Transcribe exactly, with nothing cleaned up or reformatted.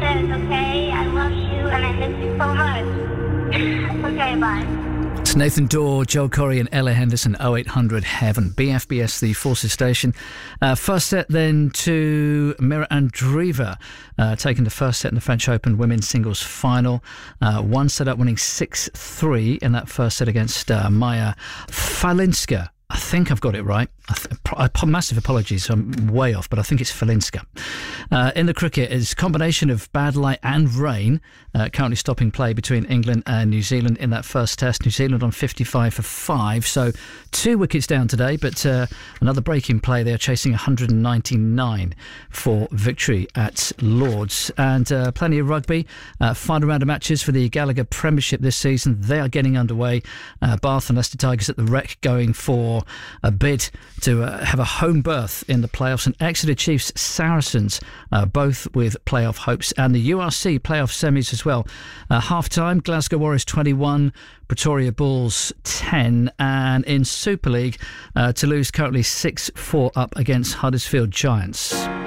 this, okay? I love you and I miss you so much. Okay, bye. It's Nathan Dawe, Joe Corey and Ella Henderson, oh eight hundred Heaven. B F B S, the Forces Station. Uh, first set then to Mira Andreeva, uh, taking the first set in the French Open Women's Singles Final. Uh, one set up, winning six three in that first set against uh, Maya Falinska. I think I've got it right. I th- I, massive apologies, I'm way off, but I think it's Falinska. Uh, in the cricket, it's a combination of bad light and rain, uh, currently stopping play between England and New Zealand in that first test. New Zealand on fifty-five for five, so two wickets down today, but uh, another break in play. They are chasing one hundred ninety-nine for victory at Lord's. And uh, plenty of rugby. Uh, final round of matches for the Gallagher Premiership this season. They are getting underway. Uh, Bath and Leicester Tigers at the Rec going for a bid to uh, have a home berth in the playoffs, and Exeter Chiefs Saracens uh, both with playoff hopes, and the U R C playoff semis as well. Uh, half time, Glasgow Warriors twenty-one, Pretoria Bulls ten, and in Super League, uh, Toulouse currently six four up against Huddersfield Giants.